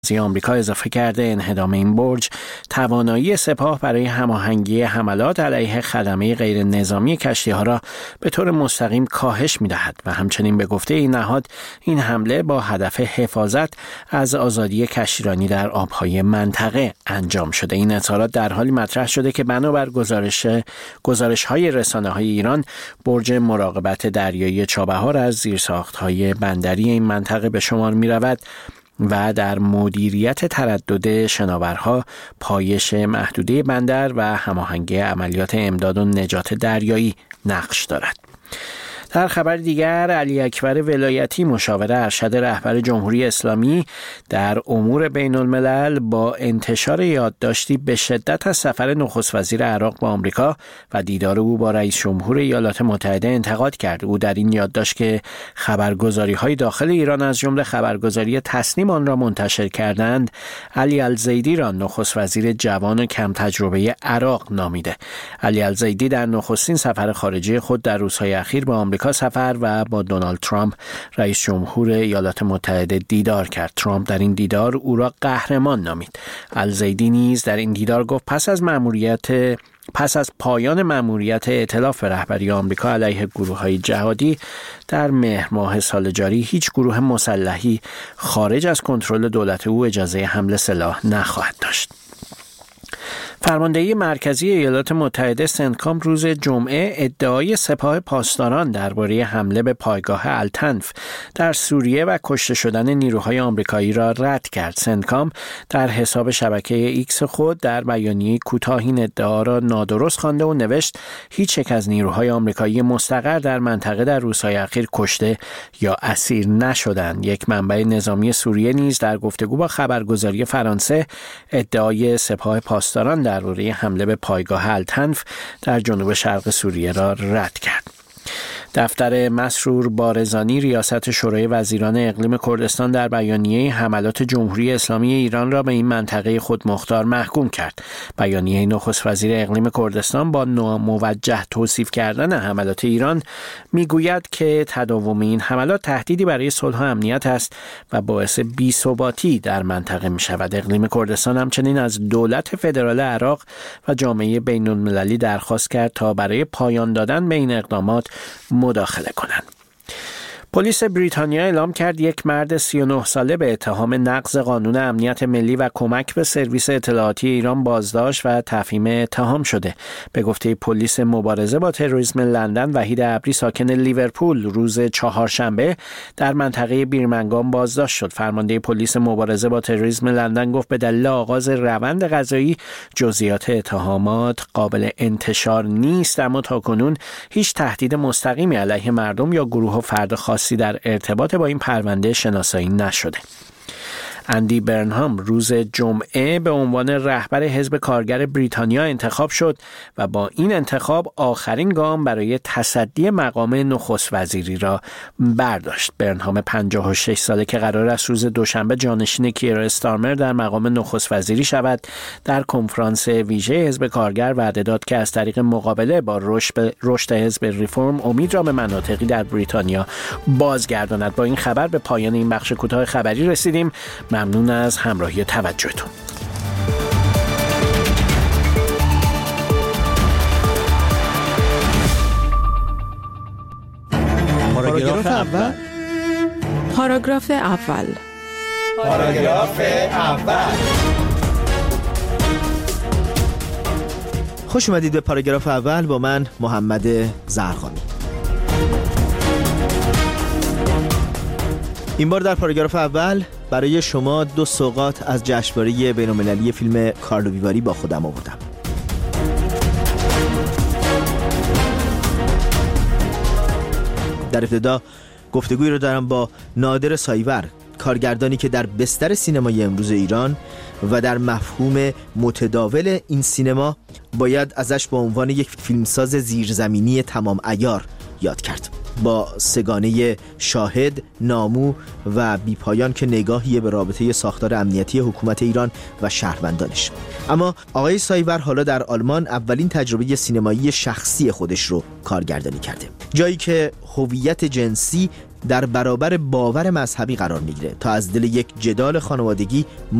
آمریکا اضافه کرده انهدام این برج توانایی سپاه برای هماهنگی حملات علیه خدمه غیر نظامی کشتی‌ها را به طور مستقیم کاهش می‌دهد و همچنین به گفته این نهاد این حمله با هدف حفاظت از آزادی کشتیرانی در آب‌های منطقه انجام شده. این اظهارات در حالی مطرح شده که بنابر گزارش‌های رسانه‌های ایران برج مراقبت دریایی چابهار از زیرساخت‌های بندری این منطقه به شمار می‌رود و در مدیریت تردد شناورها، پایش محدوده بندر و هماهنگی عملیات امداد و نجات دریایی نقش دارد. در خبر دیگر، علی اکبر ولایتی مشاور ارشد رهبر جمهوری اسلامی در امور بین الملل با انتشار یادداشتی به شدت از سفر نخست وزیر عراق به آمریکا و دیدار او با رئیس جمهور ایالات متحده انتقاد کرد. او در این یادداشت که خبرگزاری‌های داخل ایران از جمله خبرگزاری تسنیم آن را منتشر کردند، علی الزیدی را نخست وزیر جوان و کم تجربه عراق نامیده. علی الزیدی در نخستین سفر خارجی خود در روزهای اخیر به آمریکا سفر و با دونالد ترامپ رئیس جمهور ایالات متحده دیدار کرد. ترامپ در این دیدار او را قهرمان نامید. الزیدی نیز در این دیدار گفت پس از پایان مأموریت ائتلاف رهبری آمریکا علیه گروه‌های جهادی در مهر ماه سال جاری، هیچ گروه مسلحی خارج از کنترل دولت او اجازه حمل سلاح نخواهد داشت. فرماندهی مرکزی ایالات متحده سنتکام روز جمعه ادعای سپاه پاسداران درباره حمله به پایگاه التنف در سوریه و کشته شدن نیروهای آمریکایی را رد کرد. سنتکام در حساب شبکه ایکس خود در بیانیه کوتاه این ادعا را نادرست خوانده و نوشت هیچ یک از نیروهای آمریکایی مستقر در منطقه در روزهای اخیر کشته یا اسیر نشدند. یک منبع نظامی سوریه نیز در گفتگو با خبرگزاری فرانسه ادعای سپاه پاسداران درباره حمله به پایگاه التنف در جنوب شرق سوریه را رد کرد. دفتر مسرور بارزانی ریاست شورای وزیران اقلیم کردستان در بیانیه حملات جمهوری اسلامی ایران را به این منطقه خودمختار محکوم کرد. بیانیه نخست وزیر اقلیم کردستان با ناموجه توصیف کردن حملات ایران میگوید که تداوم این حملات تهدیدی برای صلح و امنیت است و باعث بی‌ثباتی در منطقه می شود. اقلیم کردستان همچنین از دولت فدرال عراق و جامعه بین المللی درخواست کرد تا برای پایان دادن به این اقدامات مداخله کنند. پلیس بریتانیا اعلام کرد یک مرد 39 ساله به اتهام نقض قانون امنیت ملی و کمک به سرویس اطلاعاتی ایران بازداشت و تفهیم اتهام شده. به گفته پلیس مبارزه با تروریسم لندن، وحید ابری ساکن لیورپول روز چهارشنبه در منطقه بیرمنگام بازداشت شد. فرمانده پلیس مبارزه با تروریسم لندن گفت به دلیل آغاز روند قضایی جزئیات اتهامات قابل انتشار نیست، اما تاکنون هیچ تهدید مستقیمی علیه مردم یا گروه و فرد خاصی در ارتباط با این پرونده شناسایی نشده. اندی برنهام روز جمعه به عنوان رهبر حزب کارگر بریتانیا انتخاب شد و با این انتخاب آخرین گام برای تصدی مقام نخست وزیری را برداشت. برنهام 56 ساله که قرار است روز دوشنبه جانشین کیر استارمر در مقام نخست وزیری شود، در کنفرانس ویژه حزب کارگر وعده داد که از طریق مقابله با رشد حزب ریفرم امید را به مناطقی در بریتانیا بازگرداند. با این خبر به پایان این بخش کوتاه خبری رسیدیم. ممنون از همراهی توجهتون. پاراگراف اول. پاراگراف اول. پاراگراف اول. خوش اومدید به پاراگراف اول با من محمد زرخانی. این بار در پاراگراف اول برای شما 2 سوغات از جشنواره بین‌المللی فیلم کارلو ویواری با خودم آوردم. در ابتدا گفتگویی رو دارم با نادر سایور، کارگردانی که در بستر سینمای امروز ایران و در مفهوم متداول این سینما باید ازش به عنوان یک فیلمساز زیرزمینی تمام عیار یاد کرد. با سگانه شاهد، نامو و بیپایان که نگاهی به رابطه ساختار امنیتی حکومت ایران و شهروندانش. اما آقای سایور حالا در آلمان اولین تجربه سینمایی شخصی خودش رو کارگردانی کرده، جایی که هویت جنسی در برابر باور مذهبی قرار میگیره تا از دل یک جدال خانوادگی